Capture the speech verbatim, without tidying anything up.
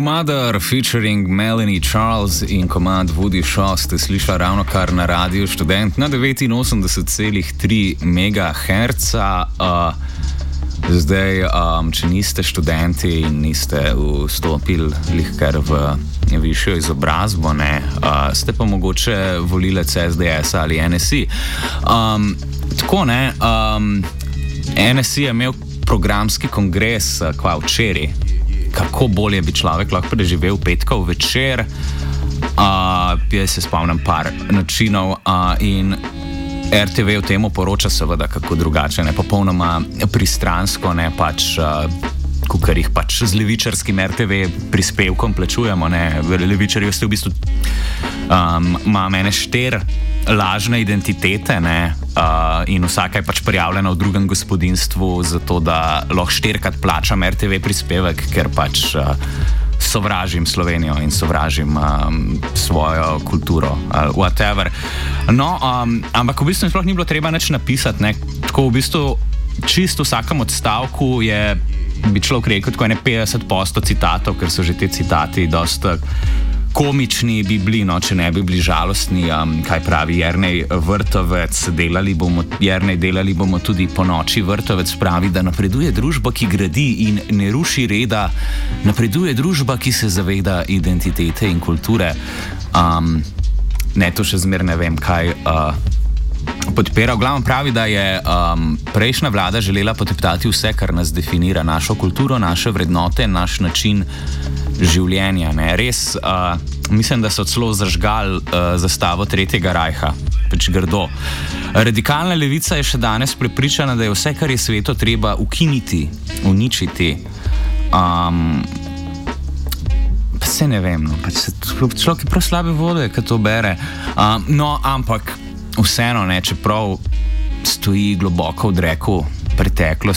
Mother featuring Melanie Charles in komad Woody Shaw ste slišali ravno kar na Radiu Študent na devetinosemdeset celih tri megaherca. Uh, zdaj, um, če niste študenti in niste vstopili lihkar v višjo izobrazbo, ne, uh, ste pa mogoče volilec S D S ali N S I. Um, tako ne, um, N S I je imel programski kongres kva včeraj. Kako bolje bi človek lahko preživel petkov večer. Uh, jaz se spomnim par načinov uh, in R T V o tem poroča seveda kako drugače, ne popolnoma pristransko, ne pač, uh, kukar jih pač z levičarskim R T V prispevkom plačujemo, ne, levičarji ste v bistvu um, ima mene štir lažne identitete, ne, uh, in vsaka je pač prijavljena v drugem gospodinjstvu, zato da lahko štirikrat plačam R T V prispevek, ker pač uh, sovražim Slovenijo in sovražim um, svojo kulturo, ali whatever. No, um, ampak v bistvu sploh ni bilo treba nič napisati, ne, tako v bistvu čisto v vsakem odstavku je, bi človek rekel, tako ene petdeset posto citatov, ker so že te citati dosta komični bi bili, no, če ne bi bili žalostni. Um, kaj pravi Jernej Vrtovec, delali bomo, Jernej, delali bomo tudi po noči. Vrtovec pravi, da napreduje družba, ki gradi in ne ruši reda, napreduje družba, ki se zaveda identitete in kulture. Um, ne, to še zmer ne vem, kaj uh, podpira. V glavnem pravi, da je um, prejšnja vlada želela poteptati vse, kar nas definira, našo kulturo, naše vrednote, naš način življenja. Ne. Res, uh, mislim, da so celo zažgali uh, zastavo Tretjega rajha. Pač grdo. Radikalna levica je še danes prepričana, da je vse, kar je svetu, treba ukiniti, uničiti. Um, pa se ne vem, no. Pač se, človek je prav slabe vode, ko to bere. Um, no, ampak vseeno, ne, čeprav stoji globoko v dreku preteklosti,